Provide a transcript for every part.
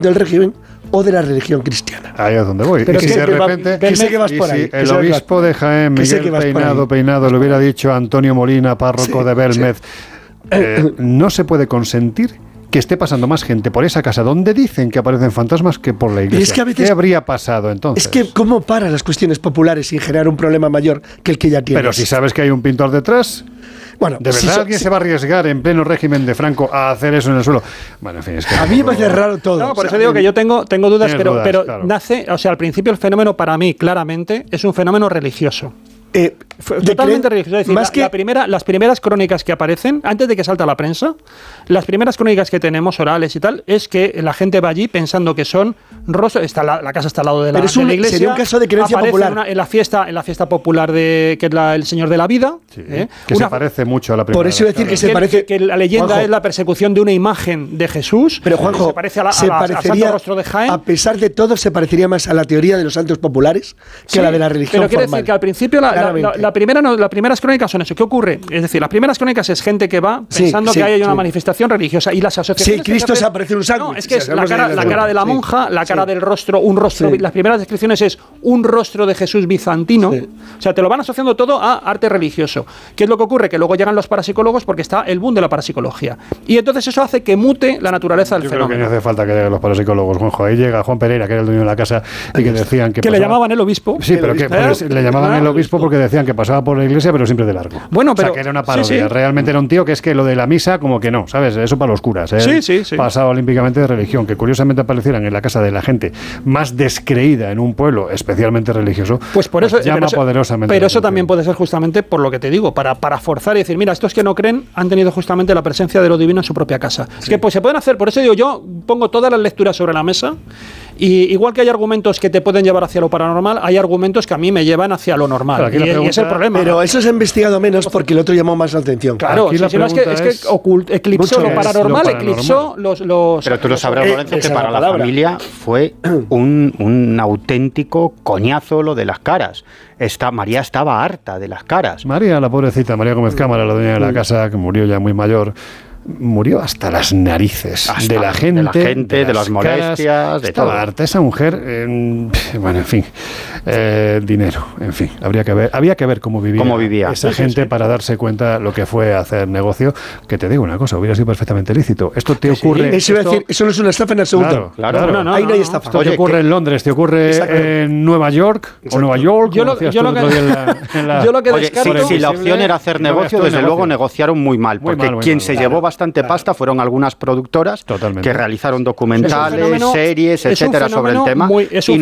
del régimen o de la religión cristiana. Ahí es donde voy. Pero y si de repente, que sé que vas por ahí, si el obispo de Jaén, Miguel Peinado, le hubiera dicho a Antonio Molina, párroco de Belmez, no se puede consentir que esté pasando más gente por esa casa donde dicen que aparecen fantasmas que por la iglesia. Es que a veces, ¿qué habría pasado entonces? Es que ¿cómo para las cuestiones populares sin generar un problema mayor que el que ya tienes? Pero si sabes que hay un pintor detrás... Bueno, ¿de verdad alguien se va a arriesgar en pleno régimen de Franco a hacer eso en el suelo? Bueno, en fin, es que a mí me parece raro todo. No, por eso digo que yo tengo dudas, pero claro. Nace, o sea, al principio el fenómeno para mí claramente es un fenómeno religioso. Totalmente religioso. Es decir, las primeras crónicas que aparecen, antes de que salta la prensa, las primeras crónicas que tenemos orales y tal, es que la gente va allí pensando que son rostros. La casa está al lado de la iglesia. Sería un caso de creencia popular. En la fiesta popular que es el Señor de la Vida. Sí, que se parece mucho a la primera. Por eso decir que se parece. Que la leyenda, Juanjo, es la persecución de una imagen de Jesús. Pero Juanjo, se parece al Santo Rostro de Jaén. A pesar de todo, se parecería más a la teoría de los santos populares que la de la religión. Pero quiere decir que al principio las primeras crónicas son eso. ¿Qué ocurre? Es decir, las primeras crónicas es gente que va pensando que hay una manifestación religiosa y las asociaciones... Sí, Cristo se aparece un sándwich. No, es que es la cara de la monja, la cara del rostro, un rostro... Las primeras descripciones es un rostro de Jesús bizantino. O sea, te lo van asociando todo a arte religioso. ¿Qué es lo que ocurre? Que luego llegan los parapsicólogos porque está el boom de la parapsicología. Y entonces eso hace que mute la naturaleza del fenómeno. Yo creo que no hace falta que lleguen los parapsicólogos, Juanjo. Ahí llega Juan Pereira, que era el dueño de la casa, y que decían que... le llamaban el obispo. Sí, pero que le llamaban el obispo porque decían que pasaba por la iglesia, pero siempre de largo. Bueno, pero... O sea, que era una parodia. Realmente era un tío que es que lo de la misa, como que no, ¿sabes? Eso para los curas. Sí. Pasaba olímpicamente de religión. Que curiosamente aparecieran en la casa de la gente más descreída en un pueblo especialmente religioso, pues por eso llama poderosamente. Pero eso también puede ser justamente por lo que te digo, para forzar y decir, mira, estos que no creen han tenido justamente la presencia de lo divino en su propia casa. Que pues se pueden hacer, por eso digo, yo pongo todas las lecturas sobre la mesa. Y igual que hay argumentos que te pueden llevar hacia lo paranormal, hay argumentos que a mí me llevan hacia lo normal. Y es el problema. Pero eso se ha investigado menos porque el otro llamó más la atención. Claro, es que eclipsó lo paranormal, eclipsó los... Pero tú lo sabrás, Lorenzo, que para la familia fue un auténtico coñazo lo de las caras. María estaba harta de las caras. María, la pobrecita, María Gómez Cámara, la dueña de la casa, que murió ya muy mayor, murió hasta las narices de la gente, de las molestias, de todo. Estaba harta esa mujer, bueno, en fin, dinero, en fin, había que ver cómo vivía esa gente para darse cuenta lo que fue hacer negocio, que te digo una cosa, hubiera sido perfectamente lícito. Esto te ocurre... Eso no es una estafa en absoluto. Claro. Ahí no hay estafa. Esto te ocurre en Londres, te ocurre en Nueva York, o Nueva York, yo lo que descarto... Si la opción era hacer negocio, desde luego negociaron muy mal, porque quien se llevó bastante pasta fueron algunas productoras que realizaron documentales, series, etcétera, sobre el tema,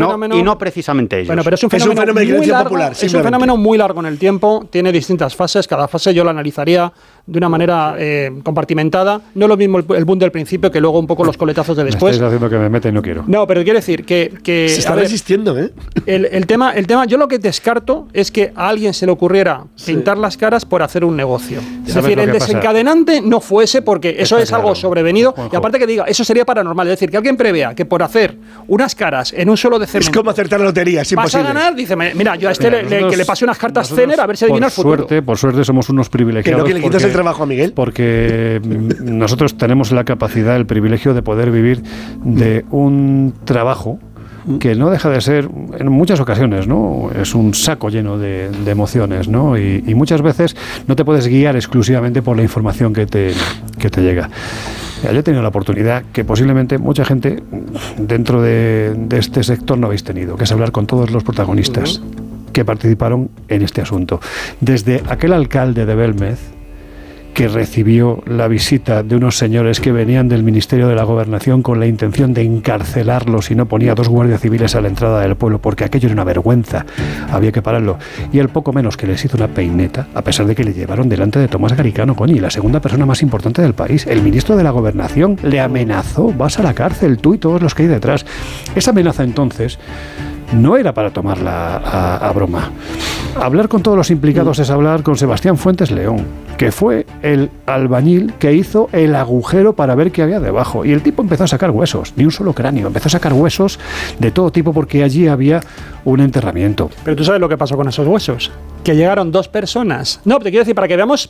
y no precisamente ellos. Bueno, pero es un fenómeno muy largo, es un fenómeno muy largo en el tiempo, tiene distintas fases, cada fase yo la analizaría de una manera compartimentada. No es lo mismo el boom del principio que luego un poco los coletazos de después. Me estáis haciendo que me meta y no quiero. No, pero quiere decir que se está resistiendo, ¿eh? El tema, yo lo que descarto es que a alguien se le ocurriera pintar las caras por hacer un negocio. Es decir, el desencadenante no fuese porque eso es algo sobrevenido. Juanjo. Y aparte que diga, eso sería paranormal. Es decir, que alguien prevea que por hacer unas caras en un solo de cemento... Es como acertar la lotería, es imposible. Vas a ganar, dice, mira, yo a que le pase unas cartas Zener a ver si adivina el futuro. Por suerte somos unos privilegiados. Que le quitas el trabajo a Miguel. Porque nosotros tenemos la capacidad, el privilegio de poder vivir de un trabajo que no deja de ser, en muchas ocasiones, ¿no? Es un saco lleno de emociones, ¿no? Y muchas veces no te puedes guiar exclusivamente por la información que te llega. Yo he tenido la oportunidad que posiblemente mucha gente dentro de este sector no habéis tenido, que es hablar con todos los protagonistas que participaron en este asunto. Desde aquel alcalde de Belmez, que recibió la visita de unos señores que venían del Ministerio de la Gobernación con la intención de encarcelarlos y no ponía 2 guardias civiles a la entrada del pueblo porque aquello era una vergüenza, había que pararlo. Y el poco menos que les hizo una peineta, a pesar de que le llevaron delante de Tomás Garicano, coño, la segunda persona más importante del país. El ministro de la Gobernación le amenazó, vas a la cárcel, tú y todos los que hay detrás. Esa amenaza entonces no era para tomarla a broma. Hablar con todos los implicados es hablar con Sebastián Fuentes León, que fue el albañil que hizo el agujero para ver qué había debajo. Y el tipo empezó a sacar huesos, ni un solo cráneo, empezó a sacar huesos de todo tipo porque allí había un enterramiento. Pero tú sabes lo que pasó con esos huesos, que llegaron 2 personas. No, te quiero decir, para que veamos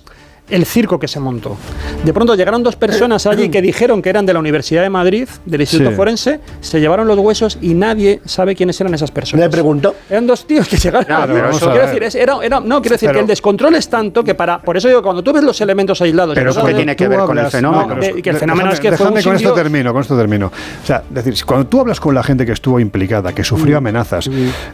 el circo que se montó. De pronto llegaron 2 personas allí que dijeron que eran de la Universidad de Madrid, del Instituto Forense, se llevaron los huesos y nadie sabe quiénes eran esas personas. ¿Me preguntó? Eran 2 tíos que llegaron. Quiero decir que el descontrol es tanto que por eso digo, cuando tú ves los elementos aislados... Pero ¿qué tiene que ver con el fenómeno? Que el fenómeno es que fue un con esto termino. O sea, es decir, cuando tú hablas con la gente que estuvo implicada, que sufrió amenazas,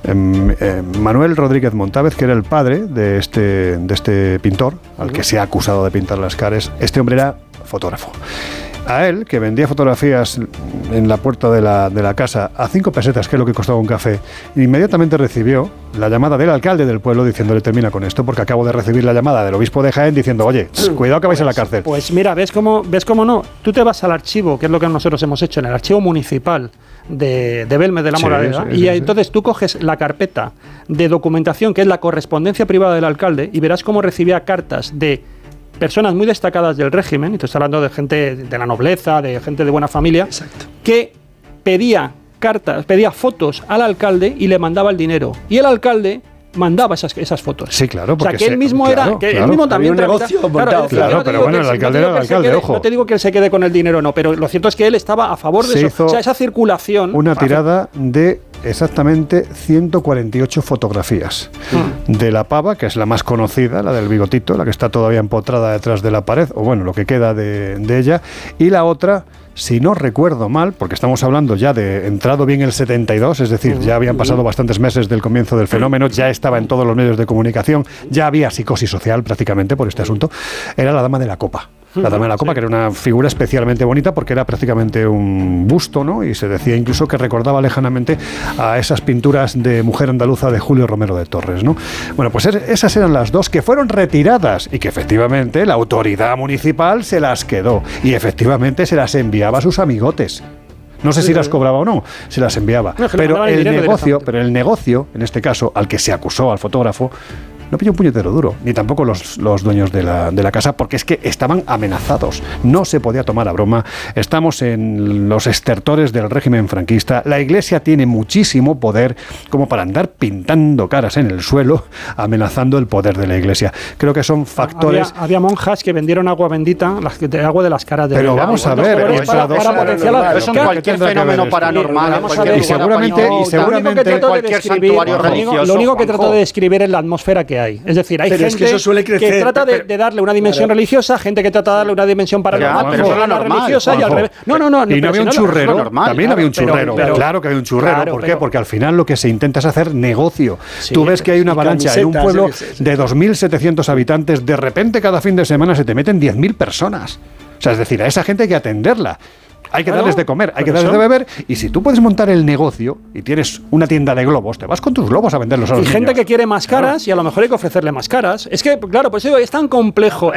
Manuel Rodríguez Montávez, que era el padre de este pintor, al que se ha acusado de pintar las caras, este hombre era fotógrafo. A él, que vendía fotografías en la puerta de la casa a 5 pesetas, que es lo que costaba un café, inmediatamente recibió la llamada del alcalde del pueblo diciéndole: termina con esto, porque acabo de recibir la llamada del obispo de Jaén diciendo: oye, cuidado que vais a la cárcel. Pues mira, ¿ves cómo no? Tú te vas al archivo, que es lo que nosotros hemos hecho, en el archivo municipal de Belmez de la Moraleda, entonces tú coges la carpeta de documentación, que es la correspondencia privada del alcalde, y verás cómo recibía cartas de personas muy destacadas del régimen, y estoy hablando de gente de la nobleza, de gente de buena familia, que pedía fotos al alcalde y le mandaba el dinero. Y el alcalde mandaba esas fotos. Sí, claro. Porque él mismo él mismo también un negocio montado. Claro, pero bueno, el alcalde era el alcalde, ojo. No te digo que él se quede con el dinero, no, pero lo cierto es que él estaba a favor de eso. O sea, esa circulación... Una tirada de exactamente 148 fotografías de la pava, que es la más conocida, la del bigotito, la que está todavía empotrada detrás de la pared, o bueno, lo que queda de ella, y la otra, si no recuerdo mal, porque estamos hablando ya de entrado bien el 72, es decir, ya habían pasado bastantes meses del comienzo del fenómeno, ya estaba en todos los medios de comunicación, ya había psicosis social prácticamente por este asunto, era la Dama de la Copa. La Dama de la Copa, que era una figura especialmente bonita porque era prácticamente un busto, ¿no? Y se decía incluso que recordaba lejanamente a esas pinturas de mujer andaluza de Julio Romero de Torres, ¿no? Bueno, pues esas eran las 2 que fueron retiradas y que efectivamente la autoridad municipal se las quedó y efectivamente se las enviaba a sus amigotes. No sé si las cobraba o no, se las enviaba. No, pero el negocio, en este caso, al que se acusó al fotógrafo, no pilló un puñetero duro, ni tampoco los dueños de la casa, porque es que estaban amenazados. No se podía tomar a broma. Estamos en los estertores del régimen franquista. La Iglesia tiene muchísimo poder como para andar pintando caras en el suelo, amenazando el poder de la Iglesia. Creo que son factores... Había monjas que vendieron agua bendita, agua de las caras de... Pero vamos a ver... Eso en cualquier fenómeno paranormal. Y seguramente cualquier santuario religioso. Lo único que trato de describir es la atmósfera que hay. Es decir, hay gente que trata de darle una dimensión religiosa, gente que trata de darle una dimensión paranormal, pero eso es lo religiosa y al revés. No. Y no había un churrero. También había un churrero. Claro que había un churrero. ¿Por qué? Porque al final lo que se intenta es hacer negocio. Tú ves que hay una avalancha en un pueblo de 2.700 habitantes, de repente cada fin de semana se te meten 10.000 personas. O sea, es decir, a esa gente hay que atenderla. Hay que darles de comer, hay que darles de beber, y si tú puedes montar el negocio y tienes una tienda de globos, te vas con tus globos a venderlos a los niños. Y gente que quiere más caras, y a lo mejor hay que ofrecerle más caras. Es que, claro, pues digo, es tan complejo,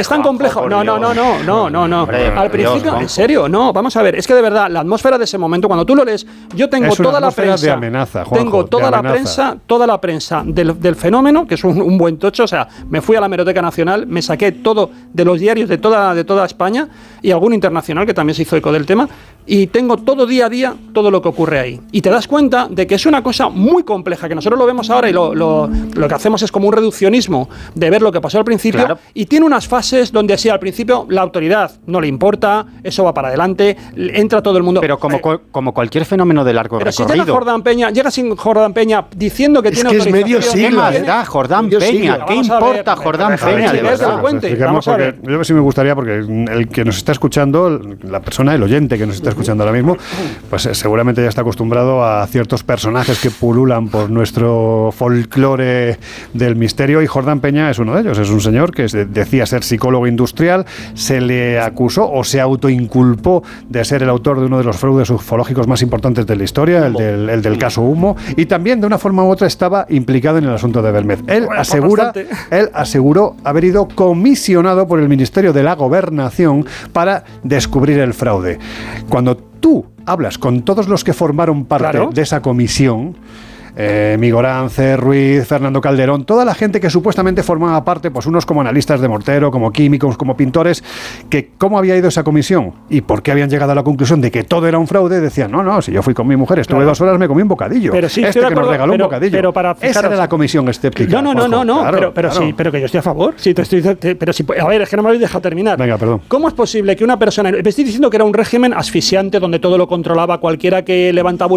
No. Al principio, en serio, no, vamos a ver, es que de verdad, la atmósfera de ese momento, cuando tú lo lees, yo tengo toda la prensa de amenaza, Juanjo, tengo toda la prensa del fenómeno, que es un buen tocho, o sea, me fui a la Hemeroteca Nacional, me saqué todo de los diarios de toda España, y algún internacional que también se hizo eco del tema, y tengo todo día a día todo lo que ocurre ahí. Y te das cuenta de que es una cosa muy compleja, que nosotros lo vemos ahora y lo que hacemos es como un reduccionismo de ver lo que pasó al principio, claro. Y tiene unas fases donde así al principio la autoridad no le importa, eso va para adelante, entra todo el mundo. Pero como cualquier fenómeno de largo recorrido. Pero si llega sin Jordán Peña diciendo que tiene autorización... Es medio siglo. ¿Qué más da Jordán Peña? ¿Qué importa Jordán Peña? Yo sí me gustaría, porque el que nos está escuchando, la persona, el oyente que nos está escuchando ahora mismo, pues seguramente ya está acostumbrado a ciertos personajes que pululan por nuestro folclore del misterio, y Jordán Peña es uno de ellos. Es un señor que decía ser psicólogo industrial, se le acusó o se autoinculpó de ser el autor de uno de los fraudes ufológicos más importantes de la historia, el del caso Humo, y también de una forma u otra estaba implicado en el asunto de Belmez. Él aseguró haber ido comisionado por el Ministerio de la Gobernación para descubrir el fraude. Cuando tú hablas con todos los que formaron parte de esa comisión, Migorán, C. Ruiz, Fernando Calderón, toda la gente que supuestamente formaba parte, pues unos como analistas de mortero, como químicos, como pintores, que cómo había ido esa comisión y por qué habían llegado a la conclusión de que todo era un fraude, decían, no, si yo fui con mi mujer, estuve 2 horas, me comí un bocadillo. Pero sí, que nos regaló un bocadillo. Pero para fijaros, esa era la comisión escéptica. No, claro, pero sí, pero que yo estoy a favor. Sí, pero si, a ver, es que no me habéis dejado terminar. Venga, perdón. ¿Cómo es posible que una persona... Me estoy diciendo que era un régimen asfixiante donde todo lo controlaba, cualquiera que levantaba